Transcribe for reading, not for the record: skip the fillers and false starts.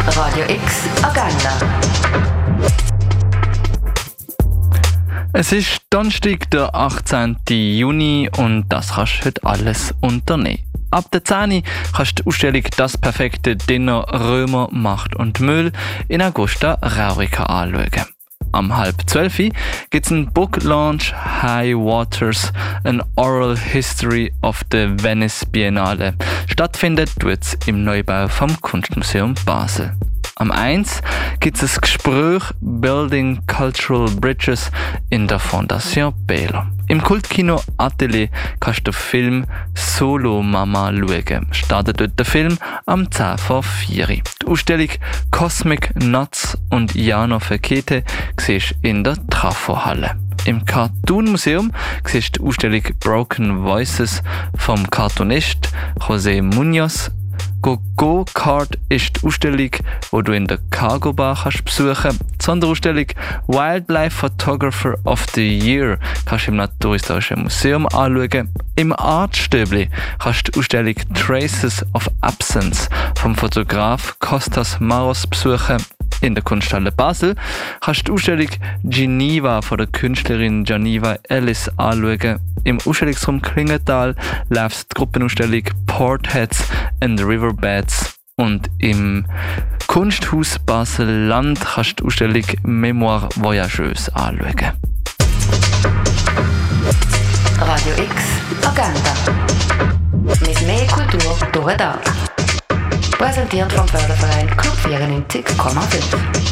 Radio X Agenda. Es ist Donnerstag, der 18. Juni und das kannst du heute alles unternehmen. Ab der 10 Uhr kannst du die Ausstellung «Das perfekte Dinner Römer, Macht und Müll» in Augusta Raurica anschauen. Am 11:30 gibt es einen Book Launch «High Waters, an Oral History of the Venice Biennale». Stattfindet tut's im Neubau vom Kunstmuseum Basel. Am 1 gibt es ein Gespräch «Building Cultural Bridges» in der Fondation Bela. Im Kultkino Atelier kannst du den Film «Solo Mama» schauen. Startet dort der Film am 10 vor 4. Die Ausstellung «Cosmic Nuts» und «Jano Fekete» siehst du in der Trafo-Halle. Im Cartoon Museum siehst du die Ausstellung «Broken Voices» vom Cartoonist José Munoz. Go-Kart ist die Ausstellung, die du in der Cargo Bar kannst besuchen. Die Sonderausstellung Wildlife Photographer of the Year kannst du im Naturhistorischen Museum anschauen. Im Artstöbli kannst du die Ausstellung Traces of Absence vom Fotograf Kostas Maros besuchen. In der Kunsthalle Basel kannst du die Ausstellung Geneva von der Künstlerin Geneva Ellis anschauen. Im Ausstellungsraum Klingenthal läuft die Gruppenausstellung Portheads and Riverbeds und im Kunsthaus Basel-Land kannst du die Ausstellung Mémoire Voyageuse anschauen. Radio X Agenda. Mit mehr Kultur durch den Tag. Präsentiert vom Förderverein Club 94,5.